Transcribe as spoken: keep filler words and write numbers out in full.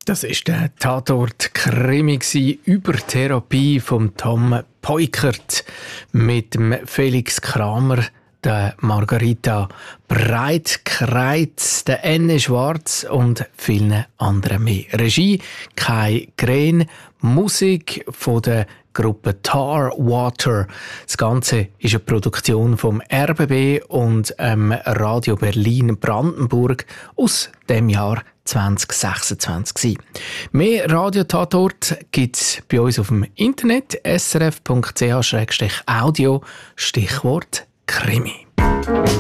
Das war der Tatort-Krimi über Therapie von Tom Peukert mit dem Felix Kramer, der Margarita Breitkreuz, der Enne Schwarz und vielen anderen mehr. Regie Kai Green, Musik von der Gruppe Tar Water. Das Ganze ist eine Produktion vom R B B und ähm, Radio Berlin Brandenburg aus dem Jahr zwanzig sechsundzwanzig. Mehr Radio-Tatort gibt es bei uns auf dem Internet s r f punkt c h slash audio, Stichwort Krimi.